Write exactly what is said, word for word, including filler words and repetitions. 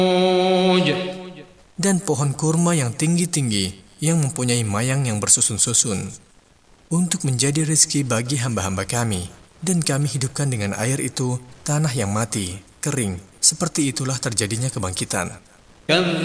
Dan pohon kurma yang tinggi-tinggi yang mempunyai mayang yang bersusun-susun untuk menjadi rezeki bagi hamba-hamba kami. Dan kami hidupkan dengan air itu tanah yang mati, kering. Seperti itulah terjadinya kebangkitan.